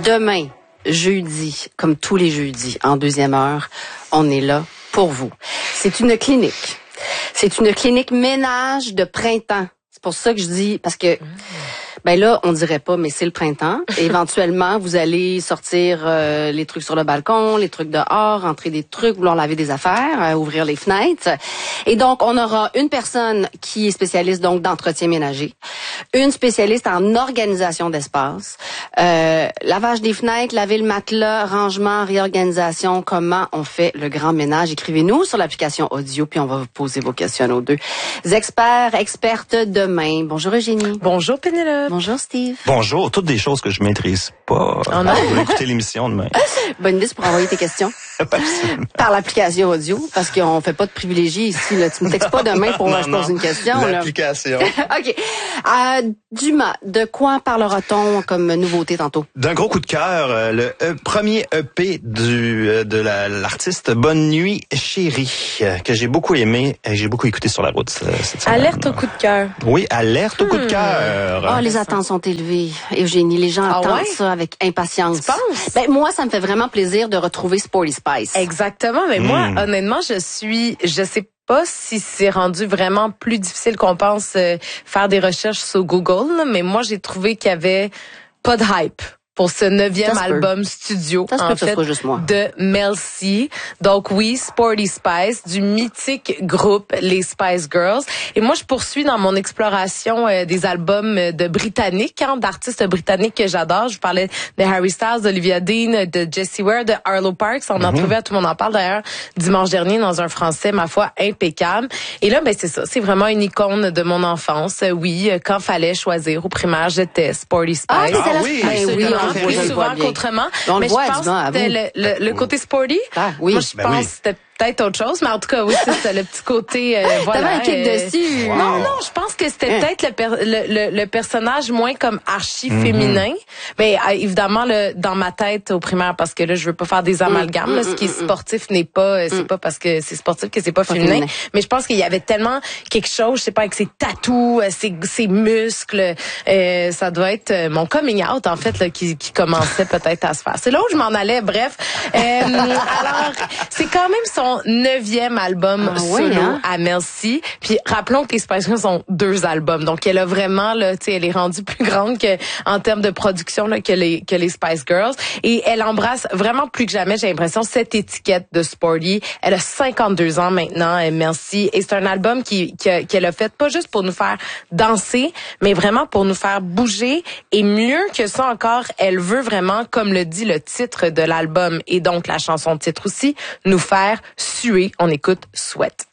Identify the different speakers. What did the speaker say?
Speaker 1: Demain, jeudi, comme tous les jeudis, en deuxième heure, on est là pour vous. C'est une clinique. C'est une clinique ménage de printemps. C'est pour ça que je dis, parce que ben là, on dirait pas, mais c'est le printemps. Et éventuellement, vous allez sortir les trucs sur le balcon, les trucs dehors, rentrer des trucs, vouloir laver des affaires, ouvrir les fenêtres. Et donc, on aura une personne qui est spécialiste donc d'entretien ménager, une spécialiste en organisation d'espace, lavage des fenêtres, laver le matelas, rangement, réorganisation, comment on fait le grand ménage. Écrivez-nous sur l'application audio, puis on va vous poser vos questions aux deux experts, expertes demain. Bonjour Eugénie.
Speaker 2: Bonjour Pénélope.
Speaker 1: Bonjour Steve.
Speaker 3: Bonjour, toutes des choses que je maîtrise pas. On va écouter l'émission demain.
Speaker 1: Bonne idée, c'est pour envoyer tes questions par l'application audio, parce qu'on fait pas de privilégiés ici. Là. Tu me textes pas demain pour moi je pose une question.
Speaker 3: L'application.
Speaker 1: OK. Dumas, de quoi parlera-t-on comme nouveauté tantôt?
Speaker 3: D'un gros coup de cœur, le premier EP de l'artiste Bonne Nuit Chérie, que j'ai beaucoup aimé et j'ai beaucoup écouté sur la route cette semaine.
Speaker 2: Alerte au coup de cœur.
Speaker 3: Oui, alerte au coup de cœur.
Speaker 1: Ah, les attentes sont élevées, Eugénie. Les gens attendent ça avec impatience.
Speaker 2: Tu penses?
Speaker 1: Ben, moi, ça me fait vraiment plaisir de retrouver Sporty Spice.
Speaker 2: Exactement. Mais moi, honnêtement, je sais pas si c'est rendu vraiment plus difficile qu'on pense faire des recherches sur Google, là, mais moi, j'ai trouvé qu'il y avait pas de hype pour ce 9e album studio, en fait,
Speaker 1: juste moi.
Speaker 2: de Mel C. Donc oui, Sporty Spice, du mythique groupe les Spice Girls. Et moi, je poursuis dans mon exploration des albums de britanniques, d'artistes britanniques que j'adore. Je vous parlais de Harry Styles, d'Olivia Dean, de Jessie Ware, de Arlo Parks. On en trouvait, tout le monde en parle d'ailleurs, dimanche dernier dans un français, ma foi, impeccable. Et là, ben c'est ça, c'est vraiment une icône de mon enfance. Oui, quand fallait choisir au primaire, j'étais Sporty Spice.
Speaker 1: Ah
Speaker 3: oui,
Speaker 1: oui,
Speaker 2: plus souvent qu'autrement. Mais je pense que c'était le côté sporty.
Speaker 1: Oui.
Speaker 2: Moi, je pense que c'était peut-être autre chose, mais en tout cas, oui, c'était le petit côté, voilà.
Speaker 1: T'avais un kick dessus.
Speaker 2: Wow. Non, je pense que c'était peut-être le personnage moins comme archi-féminin. Mais évidemment, dans ma tête au primaire, parce que là, je veux pas faire des amalgames, là, ce qui est sportif n'est pas, c'est pas parce que c'est sportif que c'est pas féminin. Mais je pense qu'il y avait tellement quelque chose, je sais pas, avec ses tatous, ses muscles, ça doit être mon coming out, en fait, là, qui commençait peut-être à se faire. C'est là où je m'en allais, bref. Alors, c'est quand même son 9e album solo à Mel C. Puis rappelons que les Spice Girls ont 2 albums. Donc elle a vraiment là, tu sais, elle est rendue plus grande que en termes de production là, que les Spice Girls, et elle embrasse vraiment plus que jamais, j'ai l'impression, cette étiquette de sporty. Elle a 52 ans maintenant, Mel C, et c'est un album qu'elle a fait pas juste pour nous faire danser, mais vraiment pour nous faire bouger, et mieux que ça encore, elle veut vraiment, comme le dit le titre de l'album et donc la chanson titre aussi, nous faire suer. On écoute Sweat.